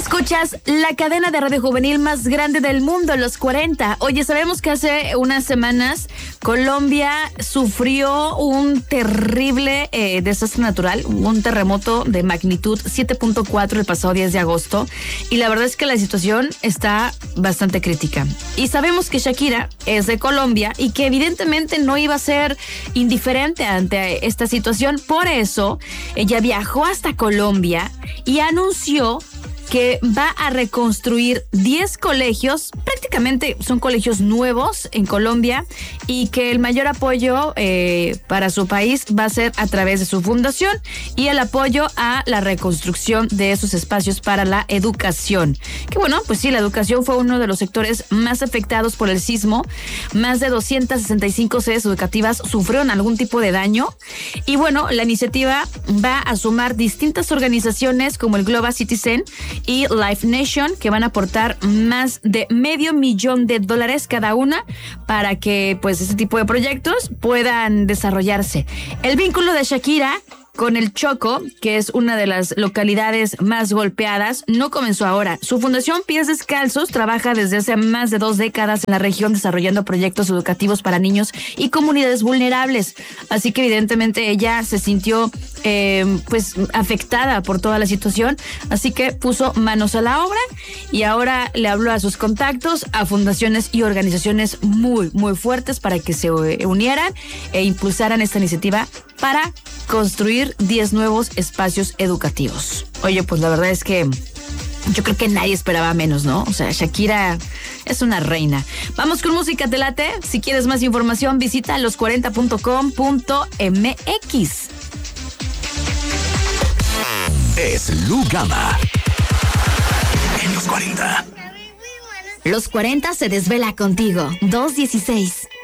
Escuchas la cadena de radio juvenil más grande del mundo, Los 40. Oye, sabemos que hace unas semanas Colombia sufrió un terrible desastre natural, un terremoto de magnitud 7.4 el pasado 10 de agosto. Y la verdad es que la situación está bastante crítica. Y sabemos que Shakira es de Colombia y que evidentemente no iba a ser indiferente ante esta situación. Por eso, ella viajó hasta Colombia y anunció que va a reconstruir 10 colegios, prácticamente son colegios nuevos en Colombia, y que el mayor apoyo para su país va a ser a través de su fundación y el apoyo a la reconstrucción de esos espacios para la educación. Que bueno, pues sí, la educación fue uno de los sectores más afectados por el sismo. Más de 265 sedes educativas sufrieron algún tipo de daño. Y bueno, la iniciativa va a sumar distintas organizaciones como el Global Citizen y Life Nation, que van a aportar más de $500,000 cada una para que pues este tipo de proyectos puedan desarrollarse. El vínculo de Shakira con el Chocó, que es una de las localidades más golpeadas, no comenzó ahora. Su fundación Pies Descalzos trabaja desde hace más de 2 décadas en la región desarrollando proyectos educativos para niños y comunidades vulnerables. Así que evidentemente ella se sintió pues afectada por toda la situación, así que puso manos a la obra y ahora le habló a sus contactos, a fundaciones y organizaciones muy, muy fuertes para que se unieran e impulsaran esta iniciativa para construir 10 nuevos espacios educativos. Oye, pues la verdad es que yo creo que nadie esperaba menos, ¿no? O sea, Shakira es una reina. Vamos con música, ¿te late? Si quieres más información, visita los40.com.mx. Es Lu Gama en Los 40. Los 40 se desvela contigo. 2:16.